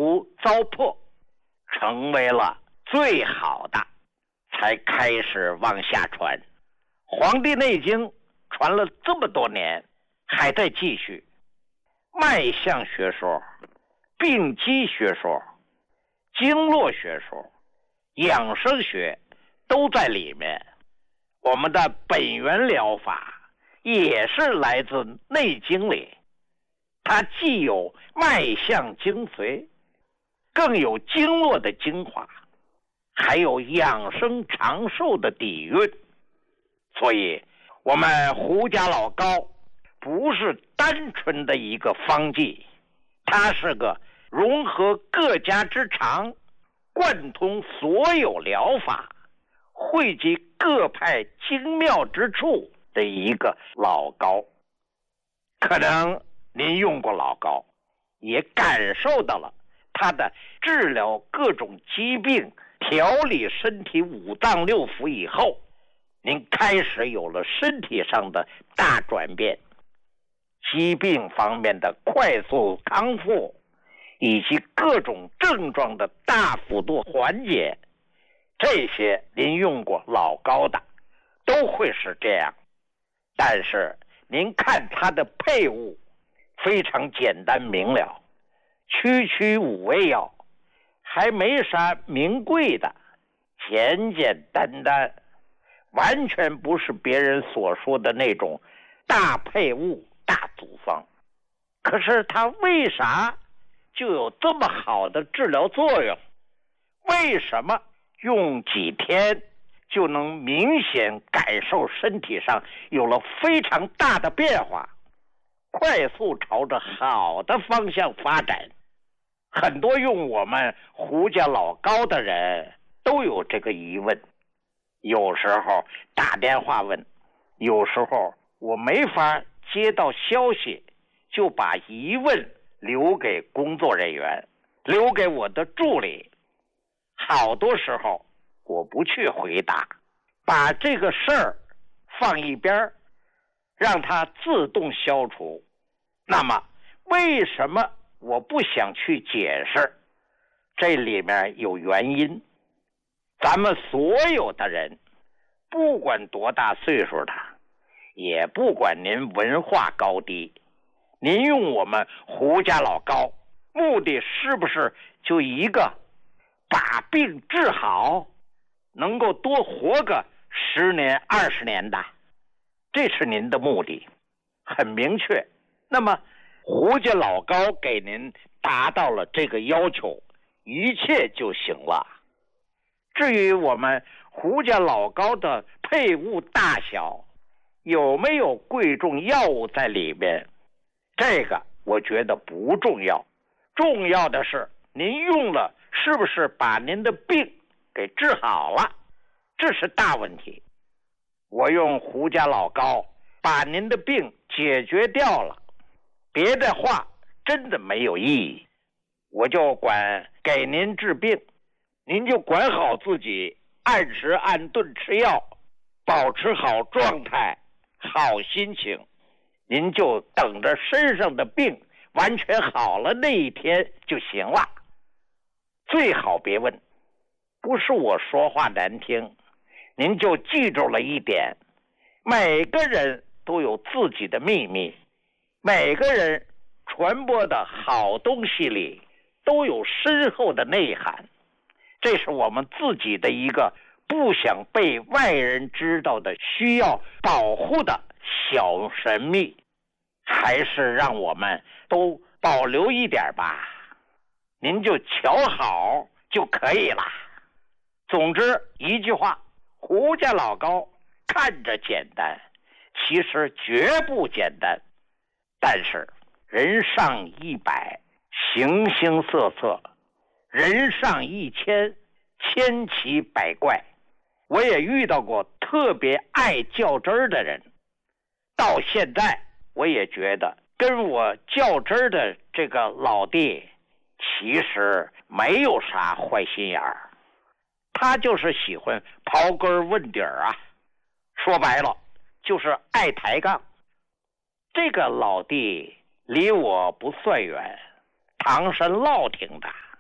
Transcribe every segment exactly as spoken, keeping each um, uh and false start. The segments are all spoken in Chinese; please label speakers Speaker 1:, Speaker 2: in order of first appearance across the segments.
Speaker 1: 图糟粕，成为了最好的，才开始往下传。《黄帝内经》传了这么多年，还在继续。脉象学说、病机学说、经络学说、养生学都在里面。我们的本源疗法也是来自《内经》里，它既有脉象精髓，更有经络的精华，还有养生长寿的底蕴。所以我们胡家老高不是单纯的一个方剂，它是个融合各家之长，贯通所有疗法，汇集各派精妙之处的一个老高。可能您用过老高，也感受到了它的治疗各种疾病、调理身体五脏六腑以后，您开始有了身体上的大转变，疾病方面的快速康复，以及各种症状的大幅度缓解，这些您用过老高的都会是这样。但是您看它的配伍非常简单明了，区区五味药，还没啥名贵的，简简单单，完全不是别人所说的那种大配伍大组方。可是它为啥就有这么好的治疗作用？为什么用几天就能明显感受身体上有了非常大的变化，快速朝着好的方向发展？很多用我们胡家老高的人都有这个疑问，有时候打电话问，有时候我没法接到消息，就把疑问留给工作人员，留给我的助理。好多时候我不去回答，把这个事儿放一边，让它自动消除。那么为什么我不想去解释？这里面有原因。咱们所有的人，不管多大岁数的，也不管您文化高低，您用我们胡家老高，目的是不是就一个，把病治好，能够多活个十年二十年的？这是您的目的，很明确。那么胡家老高给您达到了这个要求，一切就行了。至于我们胡家老高的配伍大小，有没有贵重药物在里面，这个我觉得不重要。重要的是您用了是不是把您的病给治好了，这是大问题。我用胡家老高把您的病解决掉了，别的话真的没有意义。我就管给您治病，您就管好自己，按时按顿吃药，保持好状态，好心情，您就等着身上的病完全好了那一天就行了。最好别问，不是我说话难听，您就记住了一点，每个人都有自己的秘密，每个人传播的好东西里都有深厚的内涵，这是我们自己的一个不想被外人知道的需要保护的小神秘，还是让我们都保留一点吧，您就瞧好就可以了。总之一句话，胡家老高看着简单，其实绝不简单。但是人上一百，形形色色，人上一千，千奇百怪。我也遇到过特别爱较真儿的人，到现在我也觉得跟我较真儿的这个老弟其实没有啥坏心眼儿，他就是喜欢刨根问底儿啊，说白了就是爱抬杠。这个老弟离我不算远，唐山乐亭的，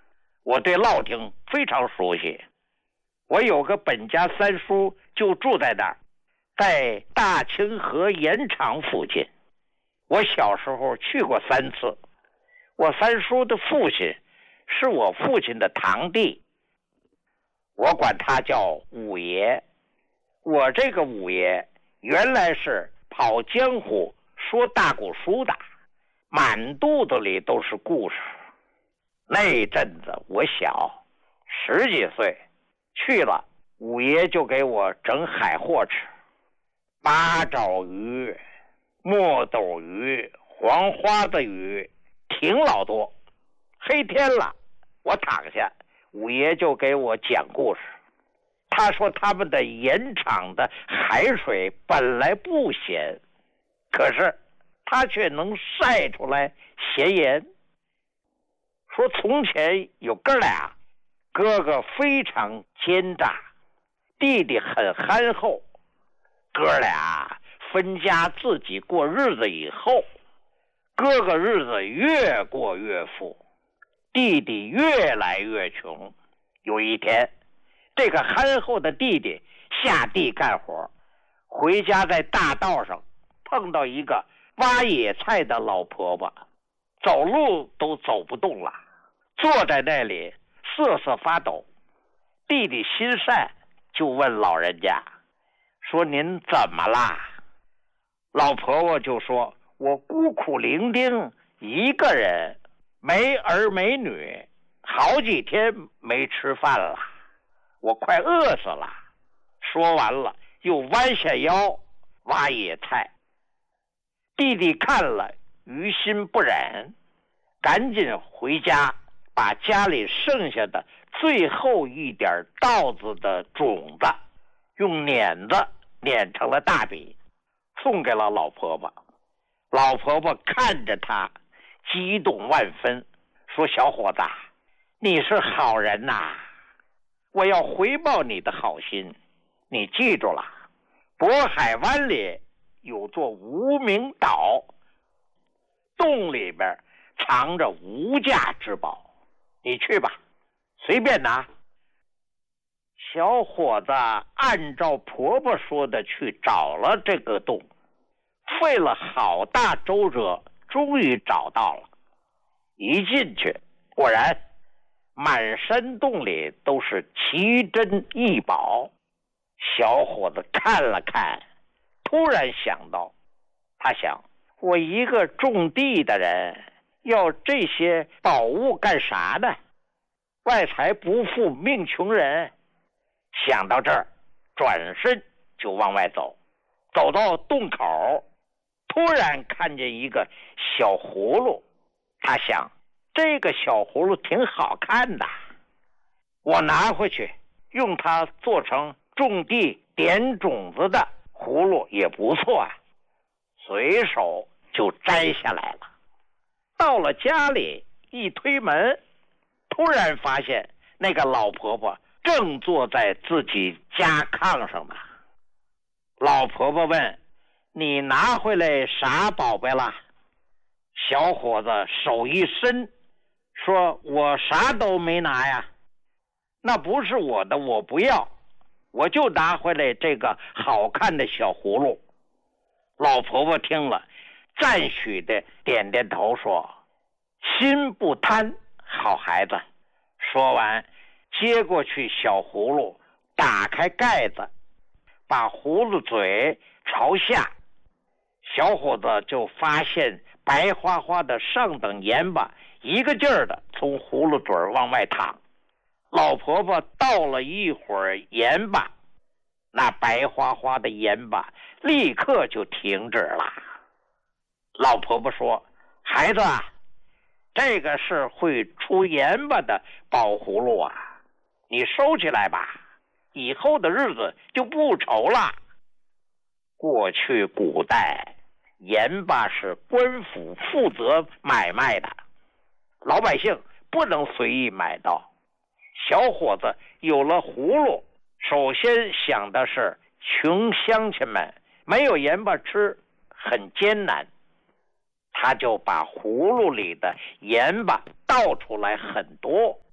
Speaker 1: 我对乐亭非常熟悉，我有个本家三叔就住在那儿，在大清河盐场附近。我小时候去过三次。我三叔的父亲是我父亲的堂弟，我管他叫五爷。我这个五爷原来是跑江湖说大古书的，满肚子里都是故事。那阵子我小十几岁，去了五爷就给我整海货吃，八爪鱼、墨斗鱼、黄花子鱼，挺老多。黑天了，我躺下，五爷就给我讲故事。他说他们的盐场的海水本来不咸，可是他却能晒出来咸盐。说从前有哥俩，哥哥非常奸诈，弟弟很憨厚。哥俩分家自己过日子以后，哥哥日子越过越富，弟弟越来越穷。有一天，这个憨厚的弟弟下地干活，回家在大道上碰到一个挖野菜的老婆婆，走路都走不动了，坐在那里瑟瑟发抖。弟弟心善，就问老人家说：“您怎么啦？”老婆婆就说：“我孤苦伶仃一个人，没儿没女，好几天没吃饭了，我快饿死了。”说完了又弯下腰挖野菜。弟弟看了于心不忍，赶紧回家把家里剩下的最后一点稻子的种子用碾子碾成了大笔，送给了老婆婆。老婆婆看着他激动万分，说：“小伙子，你是好人呐，我要回报你的好心。你记住了，渤海湾里有座无名岛，洞里边藏着无价之宝，你去吧，随便拿。”小伙子按照婆婆说的去找了这个洞，费了好大周折，终于找到了。一进去，果然满山洞里都是奇珍异宝。小伙子看了看，突然想到，他想，我一个种地的人，要这些宝物干啥呢？外财不富命穷人。想到这儿，转身就往外走。走到洞口，突然看见一个小葫芦，他想，这个小葫芦挺好看的，我拿回去用它做成种地点种子的葫芦也不错啊。随手就摘下来了。到了家里，一推门，突然发现那个老婆婆正坐在自己家炕上呢。老婆婆问：“你拿回来啥宝贝了？”小伙子手一伸，说：“我啥都没拿呀，那不是我的，我不要，我就拿回来这个好看的小葫芦。”老婆婆听了，赞许的点点头，说：“心不贪，好孩子。”说完，接过去小葫芦，打开盖子，把葫芦嘴朝下，小伙子就发现白花花的上等盐巴一个劲儿的从葫芦嘴往外淌。老婆婆倒了一会儿盐巴，那白花花的盐巴立刻就停止了。老婆婆说：“孩子啊，这个是会出盐巴的宝葫芦啊，你收起来吧，以后的日子就不愁了。”过去古代，盐巴是官府负责买卖的，老百姓不能随意买到。小伙子有了葫芦，首先想的是穷乡亲们没有盐巴吃，很艰难。他就把葫芦里的盐巴倒出来很多，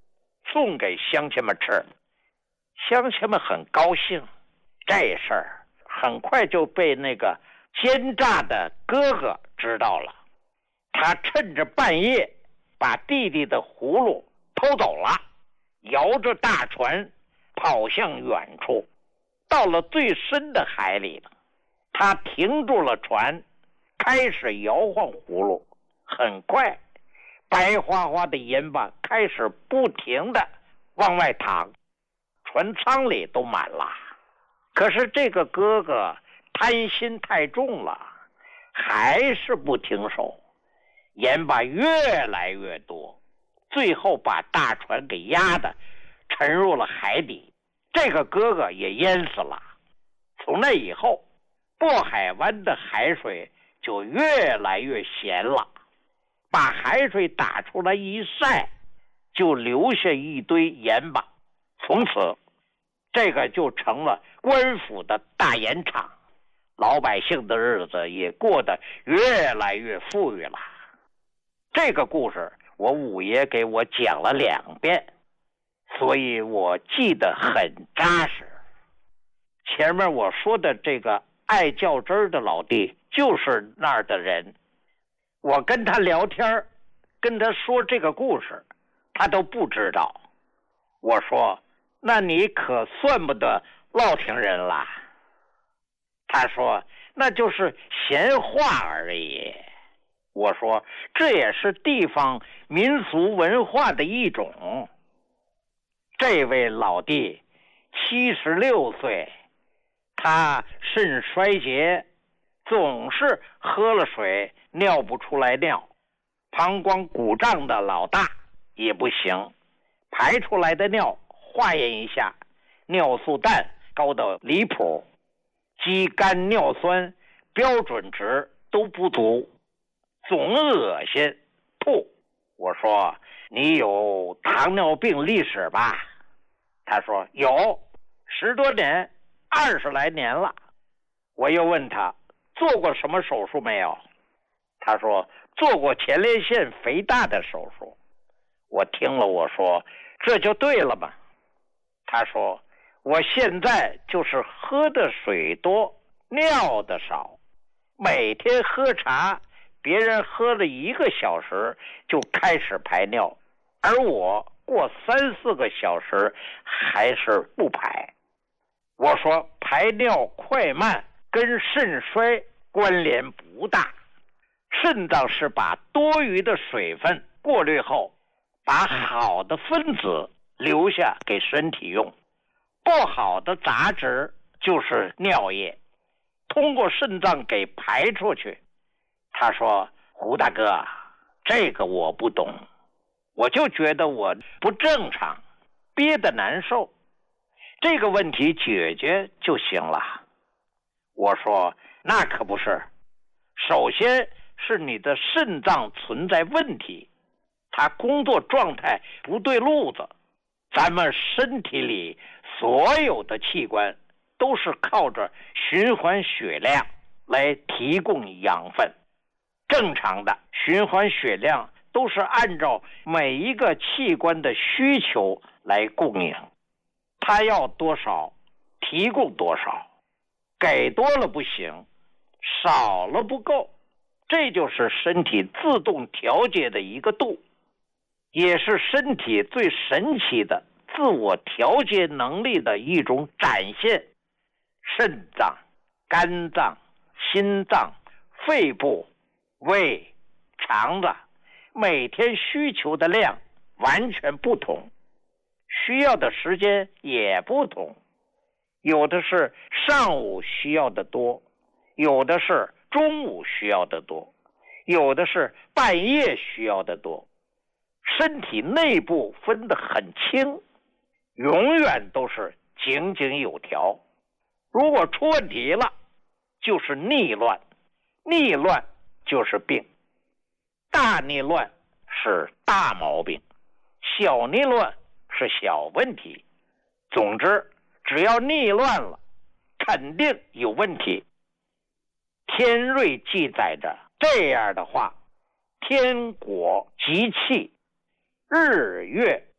Speaker 1: 送给乡亲们吃。乡亲们很高兴，这事儿很快就被那个奸诈的哥哥知道了。他趁着半夜把弟弟的葫芦偷走了，摇着大船跑向远处，到了最深的海里了。他停住了船，开始摇晃葫芦。很快，白花花的盐巴开始不停地往外淌，船舱里都满了。可是这个哥哥贪心太重了，还是不停手，盐巴越来越多，最后把大船给压得沉入了海底，这个哥哥也淹死了。从那以后，渤海湾的海水就越来越咸了，把海水打出来一晒，就留下一堆盐巴。从此这个就成了官府的大盐场，老百姓的日子也过得越来越富裕了。这个故事我五爷给我讲了两遍，所以我记得很扎实。前面我说的这个爱较真儿的老弟就是那儿的人，我跟他聊天，跟他说这个故事，他都不知道。我说，那你可算不得乐亭人了。他说，那就是闲话而已。我说，这也是地方民俗文化的一种。这位老弟七十六岁，他肾衰竭，总是喝了水尿不出来尿，膀胱鼓胀的老大也不行，排出来的尿化验一下，尿素氮高到离谱，肌酐尿酸标准值都不足，总恶心吐。我说，你有糖尿病历史吧？他说有，十多年，二十来年了。我又问他做过什么手术没有？他说做过前列腺肥大的手术。我听了，我说这就对了嘛。他说我现在就是喝的水多，尿的少，每天喝茶，别人喝了一个小时就开始排尿，而我过三四个小时还是不排。我说排尿快慢跟肾衰关联不大，肾脏是把多余的水分过滤后，把好的分子留下给身体用，不好的杂质就是尿液，通过肾脏给排出去。他说，胡大哥，这个我不懂，我就觉得我不正常，憋得难受，这个问题解决就行了。我说那可不是，首先是你的肾脏存在问题，它工作状态不对路子。咱们身体里所有的器官都是靠着循环血量来提供养分，正常的循环血量都是按照每一个器官的需求来供应，它要多少提供多少，给多了不行，少了不够，这就是身体自动调节的一个度，也是身体最神奇的自我调节能力的一种展现。肾脏、肝脏、心脏、肺部、胃、肠子每天需求的量完全不同，需要的时间也不同，有的是上午需要的多，有的是中午需要的多，有的是半夜需要的多。身体内部分得很清，永远都是井井有条。如果出问题了，就是逆乱，逆乱就是病。大逆乱是大毛病，小逆乱是小问题。总之，只要逆乱了，肯定有问题。天瑞记载着这样的话：天果吉气，日月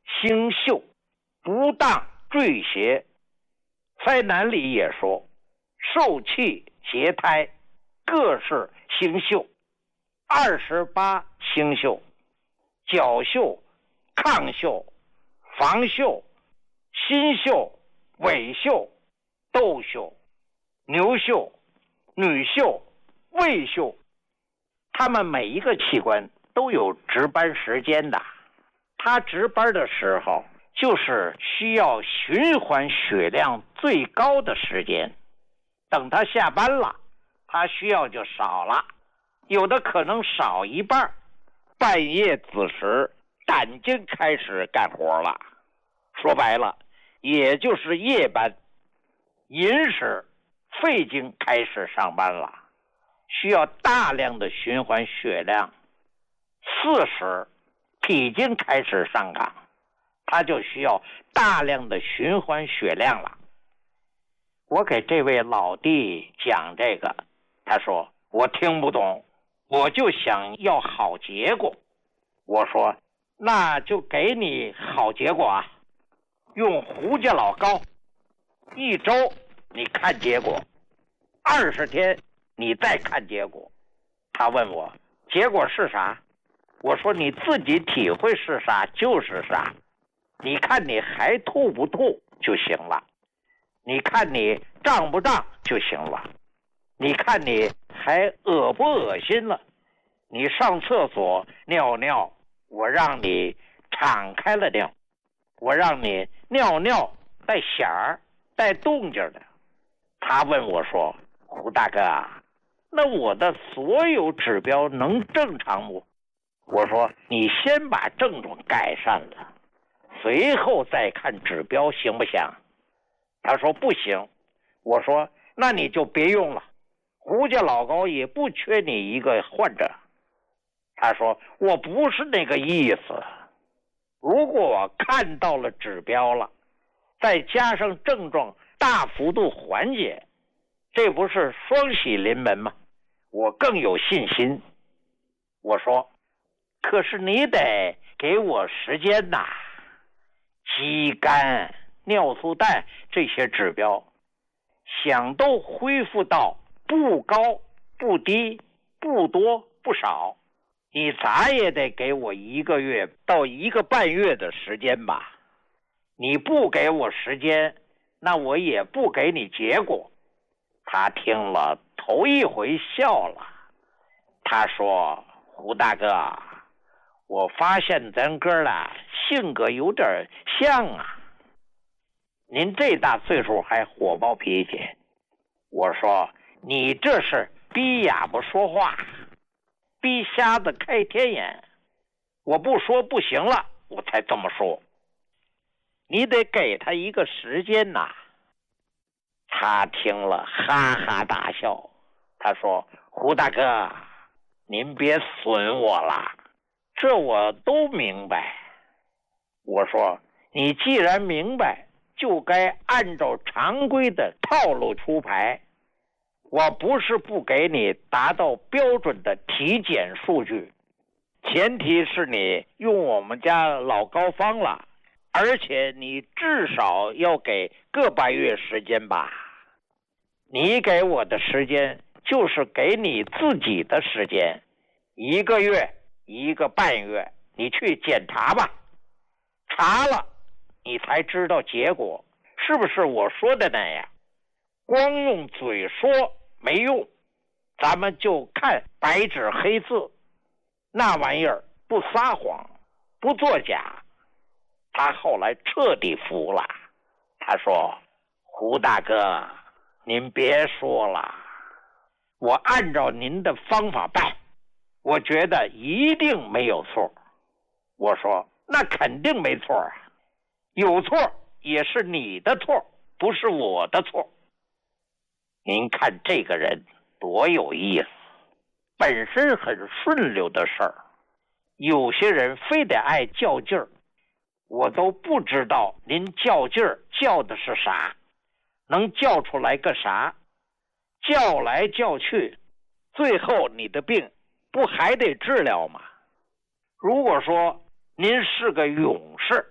Speaker 1: 星宿，不当坠邪。灾难里也说，受气结胎，各是星宿，二十八星宿，角宿、亢宿、房宿、心宿、尾宿、斗宿、牛宿、女宿、胃宿，他们每一个器官都有值班时间的。他值班的时候，就是需要循环血量最高的时间。等他下班了，他需要就少了，有的可能少一半。半夜子时，胆经开始干活了，说白了，也就是夜班。寅时，肺经开始上班了，需要大量的循环血量。巳时，脾经开始上岗，它就需要大量的循环血量了。我给这位老弟讲这个，他说我听不懂，我就想要好结果。我说那就给你好结果啊，用胡家老膏，一周你看结果，二十天你再看结果。他问我结果是啥，我说你自己体会是啥就是啥，你看你还吐不吐就行了，你看你胀不胀就行了，你看你还恶不恶心了，你上厕所尿尿，我让你敞开了尿，我让你尿尿带响儿带动静的。他问我说胡大哥啊，那我的所有指标能正常不？我说你先把症状改善了，随后再看指标行不行？他说不行。我说那你就别用了，胡家老高也不缺你一个患者。他说我不是那个意思，如果我看到了指标了，再加上症状大幅度缓解，这不是双喜临门吗？我更有信心。我说可是你得给我时间呐，肌酐、尿素氮这些指标想都恢复到不高不低不多不少，你咋也得给我一个月到一个半月的时间吧。你不给我时间，那我也不给你结果。他听了头一回笑了，他说胡大哥，我发现咱哥俩性格有点像啊，您这大岁数还火爆脾气。我说你这是逼哑巴说话，逼瞎子开天眼，我不说不行了，我才这么说，你得给他一个时间呐。他听了哈哈大笑，他说胡大哥，您别损我了，这我都明白。我说你既然明白，就该按照常规的套路出牌。我不是不给你达到标准的体检数据，前提是你用我们家老高方了，而且你至少要给个半月时间吧。你给我的时间就是给你自己的时间，一个月一个半月，你去检查吧，查了你才知道结果是不是我说的那样。光用嘴说没用，咱们就看白纸黑字，那玩意儿不撒谎不作假。他后来彻底服了，他说胡大哥，您别说了，我按照您的方法办，我觉得一定没有错。我说那肯定没错啊，有错也是你的错，不是我的错。您看这个人多有意思，本身很顺溜的事儿，有些人非得爱较劲儿，我都不知道您较劲儿较的是啥，能叫出来个啥？叫来叫去，最后你的病不还得治疗吗？如果说您是个勇士，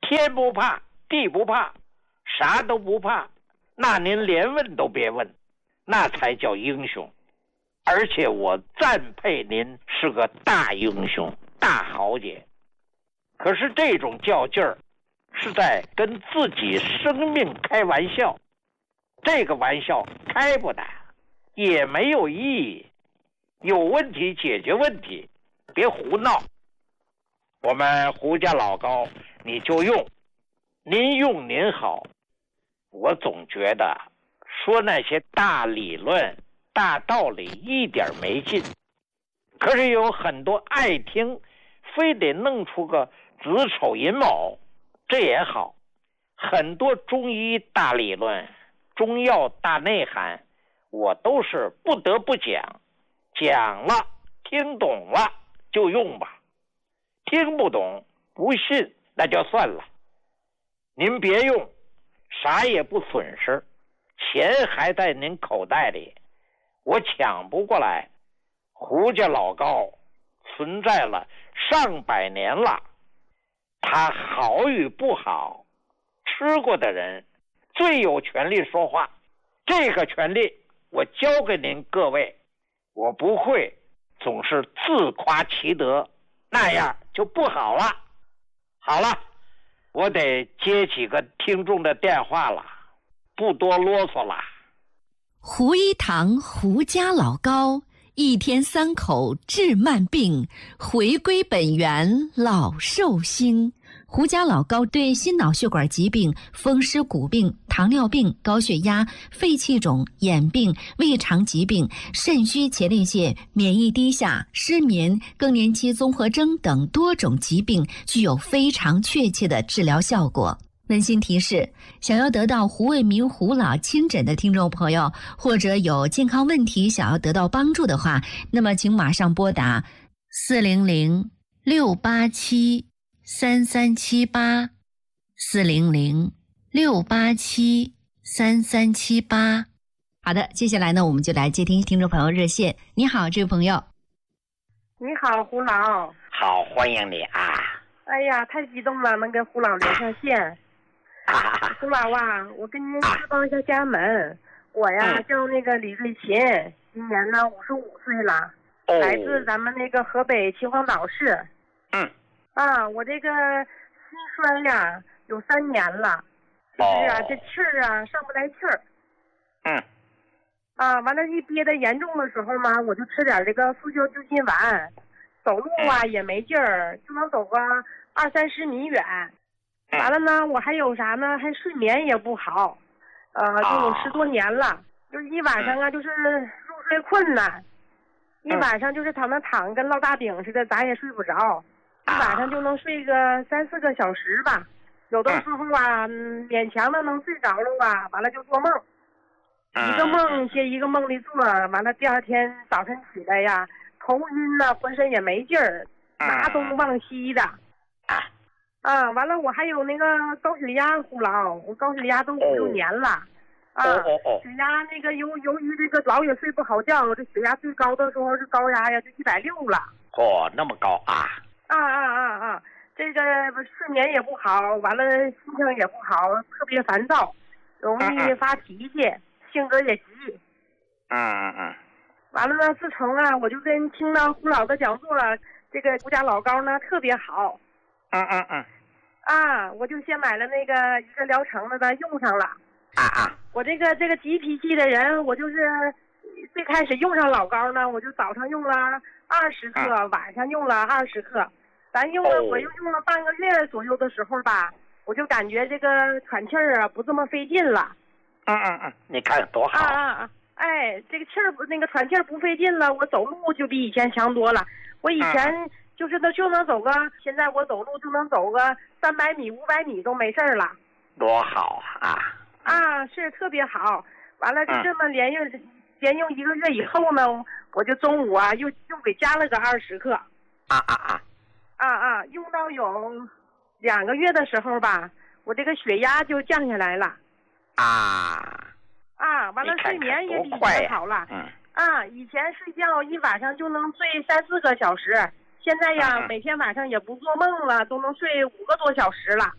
Speaker 1: 天不怕地不怕，啥都不怕，那您连问都别问，那才叫英雄。而且我赞佩您是个大英雄大豪杰。可是这种较劲儿是在跟自己生命开玩笑，这个玩笑开不得，也没有意义。有问题解决问题，别胡闹。我们胡家老高你就用，您用您好。我总觉得说那些大理论大道理一点没劲，可是有很多爱听，非得弄出个子丑寅卯，这也好。很多中医大理论中药大内涵我都是不得不讲，讲了听懂了就用吧，听不懂不信那就算了。您别用，啥也不损失，钱还在您口袋里，我抢不过来。胡家老高存在了上百年了，他好与不好，吃过的人最有权利说话。这个权利我交给您各位，我不会总是自夸其德，那样就不好了。好了，我得接几个听众的电话了，不多啰嗦了。
Speaker 2: 胡一堂胡家老高，一天三口治慢病，回归本源老寿星。胡家老高对心脑血管疾病、风湿骨病、糖尿病、高血压、肺气肿、眼病、胃肠疾病、肾虚前列腺、免疫低下、失眠、更年期综合征等多种疾病具有非常确切的治疗效果。温馨提示，想要得到胡卫民胡老亲诊的听众朋友，或者有健康问题想要得到帮助的话，那么请马上拨打四零零六八七三三七八，四零零六八七三三七八。好的，接下来呢，我们就来接听听众朋友热线。你好，这位朋友。
Speaker 3: 你好，胡老。
Speaker 1: 好，欢迎你啊。
Speaker 3: 哎呀，太激动了，能跟胡老连上线。
Speaker 1: 啊、
Speaker 3: 胡老啊，我跟您汇报一下家门。啊、我呀、嗯、叫那个李瑞琴，今年呢五十五岁了，哦、来自咱们那个河北秦皇岛市。
Speaker 1: 嗯。
Speaker 3: 啊，我这个心衰呀有三年了，就是啊、哦、这气儿啊上不来气儿。
Speaker 1: 嗯。
Speaker 3: 啊，完了，一憋得严重的时候嘛，我就吃点这个速效救心丸，走路啊、嗯、也没劲儿，就能走个二三十米远。完了呢，我还有啥呢？还睡眠也不好，呃，就有十多年了，哦、就是一晚上啊，就是入睡困难，一晚上就是躺那躺跟烙大饼似的，咋也睡不着，一晚上就能睡个三四个小时吧，有的时候啊，嗯、勉强的能睡着了吧，完了就做梦，一个梦接一个梦里做，完了第二天早晨起来呀，头晕呐，浑身也没劲儿，拿东忘西的。啊，完了，我还有那个高血压，胡老，我高血压都五六年了，啊，
Speaker 1: 哦哦哦、
Speaker 3: 血压那个由由于这个老也睡不好觉，这血压最高的时候是高压呀，就一百六了。
Speaker 1: 哦，那么高啊！
Speaker 3: 啊啊啊啊！这个睡眠也不好，完了心情也不好，特别烦躁，容易发脾气，嗯、性格也急。
Speaker 1: 嗯嗯嗯。
Speaker 3: 完了呢，自从啊，我就跟听到胡老的讲座了，这个胡家老高呢特别好。
Speaker 1: 嗯嗯嗯。
Speaker 3: 啊，我就先买了那个一个疗程的，用上了。
Speaker 1: 啊啊！
Speaker 3: 我这个这个急脾气的人，我就是最开始用上老高呢，我就早上用了二十克，啊、晚上用了二十克。咱用了，哦、我又用了半个月左右的时候吧，我就感觉这个喘气儿啊不这么费劲了。
Speaker 1: 嗯嗯嗯，你看多好。
Speaker 3: 啊啊啊！哎，这个气儿不那个喘气儿不费劲了，我走路就比以前强多了。我以前。嗯就是都就能走个，现在我走路就能走个三百米、五百米都没事了，
Speaker 1: 多好啊！
Speaker 3: 啊，是特别好。完了就这么连用、嗯、连用一个月以后呢，我就中午啊又又给加了个二十克。
Speaker 1: 啊啊啊！
Speaker 3: 啊啊！用到有两个月的时候吧，我这个血压就降下来了。
Speaker 1: 啊
Speaker 3: 啊！完了睡眠也比以前好了。
Speaker 1: 嗯。
Speaker 3: 啊，以前睡觉一晚上就能睡三四个小时。现在呀，嗯、每天晚上也不做梦了，都能睡五个多小时了。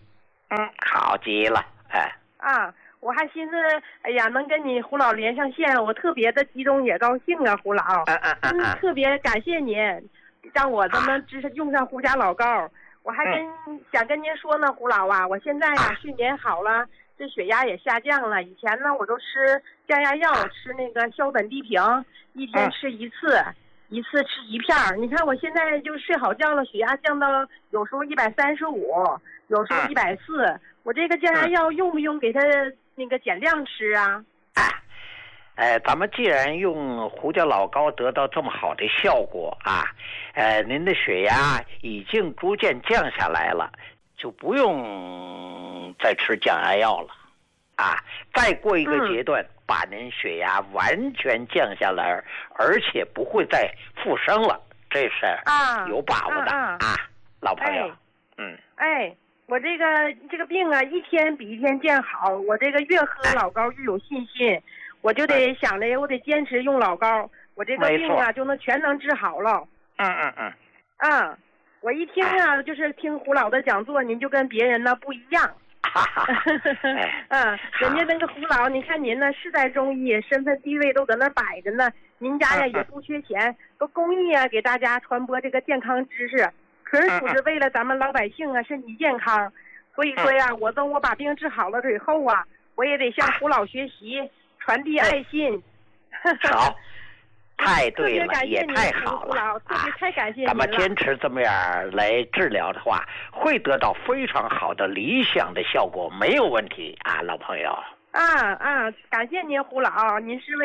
Speaker 1: 嗯，好极了，哎。
Speaker 3: 啊，我还寻思，哎呀，能跟你胡老连上线，我特别的激动也高兴啊，胡老。
Speaker 1: 嗯嗯嗯嗯。
Speaker 3: 特别感谢您，让我这么支持用上胡家老膏。我还跟、
Speaker 1: 嗯、
Speaker 3: 想跟您说呢，胡老啊，我现在呀、啊、睡眠好了，这血压也下降了。以前呢，我都吃降压药，吃那个硝苯地平，一天吃一次。嗯一次吃一片儿，你看我现在就睡好觉了，血压降到有时候一百三十五，有时候一百四。我这个降压药用不用给它那个减量吃啊？
Speaker 1: 哎，呃，咱们既然用胡椒老膏得到这么好的效果啊，呃，您的血压已经逐渐降下来了，就不用再吃降压药了。啊，再过一个阶段，嗯、把您血压完全降下来，而且不会再复升了，这是有把握的 啊, 啊, 啊，老朋友。
Speaker 3: 哎、
Speaker 1: 嗯，
Speaker 3: 哎，我这个这个病啊，一天比一天见好，我这个越喝老膏越有信心，哎、我就得想着我得坚持用老膏，我这个病啊就能全能治好了。
Speaker 1: 嗯嗯嗯。
Speaker 3: 啊，我一听啊，哎、就是听胡老的讲座，您就跟别人呢不一样。
Speaker 1: 哈哈，
Speaker 3: 嗯，人家那个胡老，你看您呢，世代中医，身份地位都搁那摆着呢。您家呀也不缺钱，都公益啊，给大家传播这个健康知识，纯属是为了咱们老百姓啊身体健康。所以说呀，我等我把病治好了以后啊，我也得向胡老学习，传递爱心。
Speaker 1: 好。太对了，也太好了啊！
Speaker 3: 太感谢您了。
Speaker 1: 咱们坚持这么样来治疗的话，会得到非常好的理想的效果，没有问题啊，老朋友。
Speaker 3: 啊啊，感谢您胡老，您是为